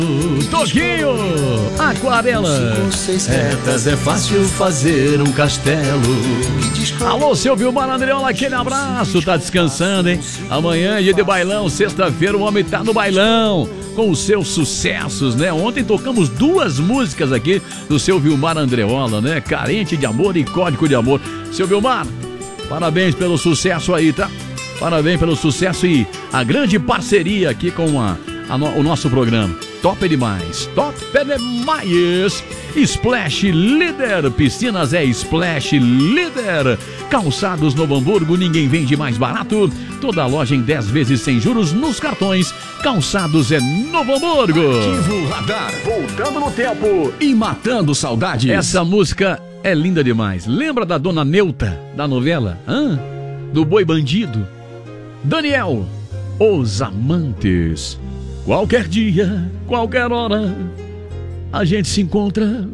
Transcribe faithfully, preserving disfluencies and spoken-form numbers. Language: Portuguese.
Toquinho, aquarela. Retas é fácil fazer um castelo. Alô, seu Vilmar Andreola, aquele abraço. Tá descansando, hein? Amanhã é dia de bailão, sexta-feira o homem tá no bailão com os seus sucessos, né? Ontem tocamos duas músicas aqui do seu Vilmar Andreola, né? Carente de Amor e Código de Amor. Seu Vilmar, parabéns pelo sucesso aí, tá? Parabéns pelo sucesso e a grande parceria aqui com a, a no, o nosso programa. Top demais, top demais. Splash Líder, piscinas é Splash Líder. Calçados Novo Hamburgo, ninguém vende mais barato. Toda loja em dez vezes sem juros nos cartões. Calçados é Novo Hamburgo. Ativo Radar, voltando no tempo e matando saudades. Essa música é linda demais. Lembra da Dona Neuta, da novela? Hã? Do Boi Bandido? Daniel, Os Amantes. Qualquer dia, qualquer hora, a gente se encontra